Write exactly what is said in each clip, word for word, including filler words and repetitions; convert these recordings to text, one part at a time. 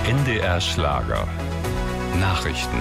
N D R Schlager. Nachrichten.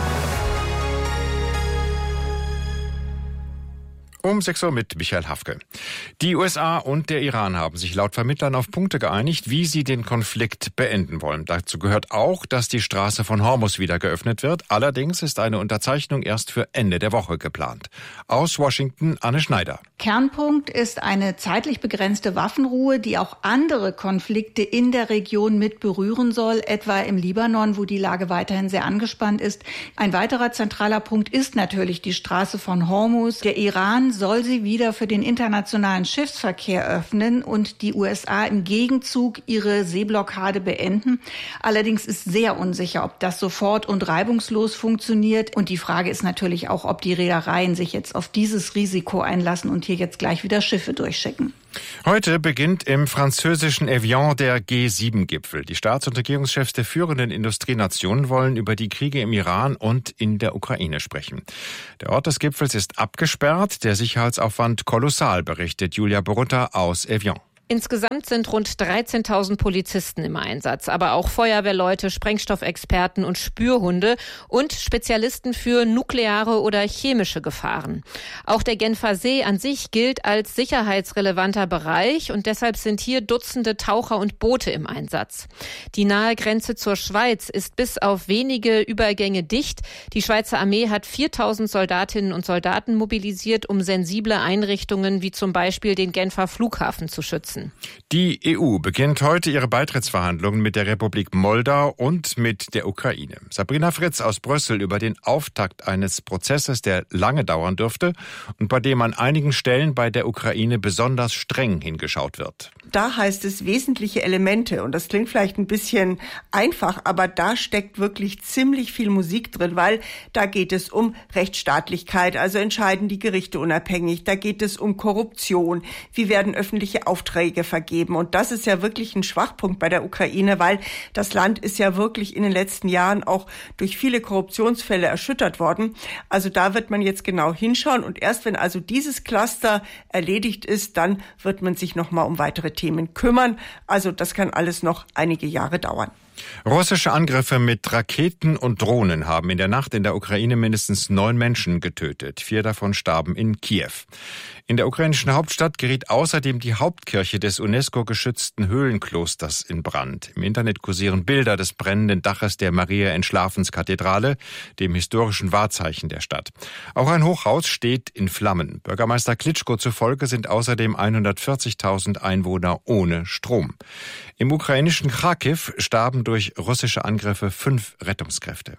Um sechs Uhr mit Michael Hafke. Die U S A und der Iran haben sich laut Vermittlern auf Punkte geeinigt, wie sie den Konflikt beenden wollen. Dazu gehört auch, dass die Straße von Hormuz wieder geöffnet wird. Allerdings ist eine Unterzeichnung erst für Ende der Woche geplant. Aus Washington, Anne Schneider. Kernpunkt ist eine zeitlich begrenzte Waffenruhe, die auch andere Konflikte in der Region mit berühren soll, etwa im Libanon, wo die Lage weiterhin sehr angespannt ist. Ein weiterer zentraler Punkt ist natürlich die Straße von Hormuz. Der Iran soll sie wieder für den internationalen Schiffsverkehr öffnen und die U S A im Gegenzug ihre Seeblockade beenden. Allerdings ist sehr unsicher, ob das sofort und reibungslos funktioniert. Und die Frage ist natürlich auch, ob die Reedereien sich jetzt auf dieses Risiko einlassen und hier jetzt gleich wieder Schiffe durchschicken. Heute beginnt im französischen Evian der G sieben Gipfel. Die Staats- und Regierungschefs der führenden Industrienationen wollen über die Kriege im Iran und in der Ukraine sprechen. Der Ort des Gipfels ist abgesperrt, der Sicherheitsaufwand kolossal, berichtet Julia Borutta aus Evian. Insgesamt sind rund dreizehntausend Polizisten im Einsatz, aber auch Feuerwehrleute, Sprengstoffexperten und Spürhunde und Spezialisten für nukleare oder chemische Gefahren. Auch der Genfer See an sich gilt als sicherheitsrelevanter Bereich und deshalb sind hier Dutzende Taucher und Boote im Einsatz. Die nahe Grenze zur Schweiz ist bis auf wenige Übergänge dicht. Die Schweizer Armee hat viertausend Soldatinnen und Soldaten mobilisiert, um sensible Einrichtungen wie zum Beispiel den Genfer Flughafen zu schützen. Die E U beginnt heute ihre Beitrittsverhandlungen mit der Republik Moldau und mit der Ukraine. Sabrina Fritz aus Brüssel über den Auftakt eines Prozesses, der lange dauern dürfte und bei dem an einigen Stellen bei der Ukraine besonders streng hingeschaut wird. Da heißt es wesentliche Elemente und das klingt vielleicht ein bisschen einfach, aber da steckt wirklich ziemlich viel Musik drin, weil da geht es um Rechtsstaatlichkeit, also entscheiden die Gerichte unabhängig, da geht es um Korruption, wie werden öffentliche Aufträge vergeben und das ist ja wirklich ein Schwachpunkt bei der Ukraine, weil das Land ist ja wirklich in den letzten Jahren auch durch viele Korruptionsfälle erschüttert worden. Also da wird man jetzt genau hinschauen und erst wenn also dieses Cluster erledigt ist, dann wird man sich nochmal um weitere Themen kümmern. Also das kann alles noch einige Jahre dauern. Russische Angriffe mit Raketen und Drohnen haben in der Nacht in der Ukraine mindestens neun Menschen getötet. Vier davon starben in Kiew. In der ukrainischen Hauptstadt geriet außerdem die Hauptkirche des UNESCO-geschützten Höhlenklosters in Brand. Im Internet kursieren Bilder des brennenden Daches der Maria-Entschlafens-Kathedrale, dem historischen Wahrzeichen der Stadt. Auch ein Hochhaus steht in Flammen. Bürgermeister Klitschko zufolge sind außerdem hundertvierzigtausend Einwohner ohne Strom. Im ukrainischen Charkiw starben durch russische Angriffe fünf Rettungskräfte.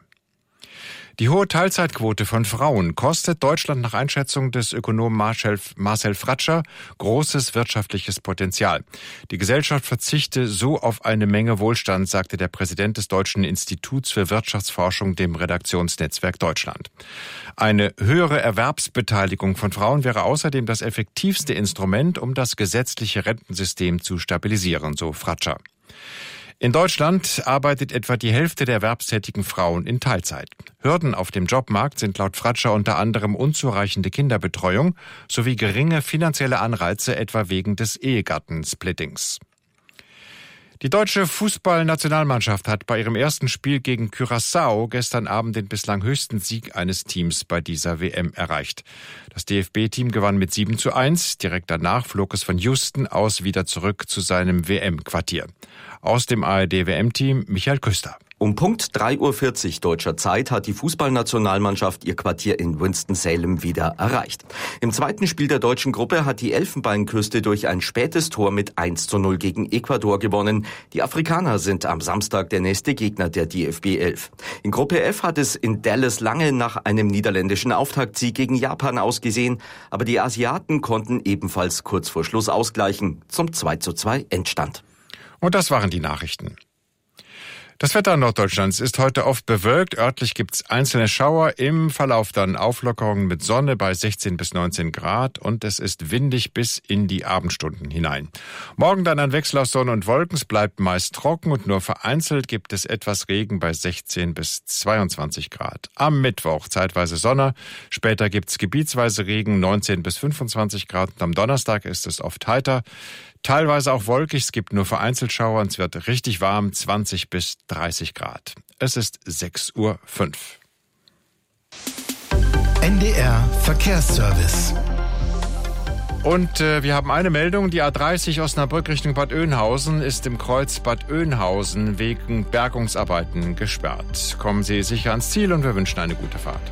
Die hohe Teilzeitquote von Frauen kostet Deutschland nach Einschätzung des Ökonomen Marcel, Marcel Fratscher großes wirtschaftliches Potenzial. Die Gesellschaft verzichte so auf eine Menge Wohlstand, sagte der Präsident des Deutschen Instituts für Wirtschaftsforschung dem Redaktionsnetzwerk Deutschland. Eine höhere Erwerbsbeteiligung von Frauen wäre außerdem das effektivste Instrument, um das gesetzliche Rentensystem zu stabilisieren, so Fratscher. In Deutschland arbeitet etwa die Hälfte der erwerbstätigen Frauen in Teilzeit. Hürden auf dem Jobmarkt sind laut Fratscher unter anderem unzureichende Kinderbetreuung sowie geringe finanzielle Anreize, etwa wegen des Ehegattensplittings. Die deutsche Fußballnationalmannschaft hat bei ihrem ersten Spiel gegen Curaçao gestern Abend den bislang höchsten Sieg eines Teams bei dieser W M erreicht. Das D F B-Team gewann mit sieben zu eins. Direkt danach flog es von Houston aus wieder zurück zu seinem W M-Quartier. Aus dem A R D-W M-Team Michael Küster. Um Punkt drei Uhr vierzig deutscher Zeit hat die Fußballnationalmannschaft ihr Quartier in Winston-Salem wieder erreicht. Im zweiten Spiel der deutschen Gruppe hat die Elfenbeinküste durch ein spätes Tor mit eins zu null gegen Ecuador gewonnen. Die Afrikaner sind am Samstag der nächste Gegner der D F B elf. In Gruppe F hat es in Dallas lange nach einem niederländischen Auftaktsieg gegen Japan ausgesehen, aber die Asiaten konnten ebenfalls kurz vor Schluss ausgleichen zum zwei zu zwei Endstand. Und das waren die Nachrichten. Das Wetter Norddeutschlands ist heute oft bewölkt. Örtlich gibt's einzelne Schauer, im Verlauf dann Auflockerungen mit Sonne bei sechzehn bis neunzehn Grad und es ist windig bis in die Abendstunden hinein. Morgen dann ein Wechsel aus Sonne und Wolken, es bleibt meist trocken und nur vereinzelt gibt es etwas Regen bei sechzehn bis zweiundzwanzig Grad. Am Mittwoch zeitweise Sonne, später gibt's gebietsweise Regen neunzehn bis fünfundzwanzig Grad und am Donnerstag ist es oft heiter. Teilweise auch wolkig, es gibt nur vereinzelt Schauer und es wird richtig warm, zwanzig bis dreißig Grad. Es ist sechs Uhr fünf. N D R Verkehrsservice. Und äh, wir haben eine Meldung, die A dreißig Osnabrück Richtung Bad Oeynhausen ist im Kreuz Bad Oeynhausen wegen Bergungsarbeiten gesperrt. Kommen Sie sicher ans Ziel und wir wünschen eine gute Fahrt.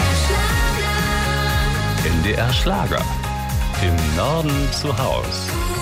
N D R Schlager. Im Norden zu Haus.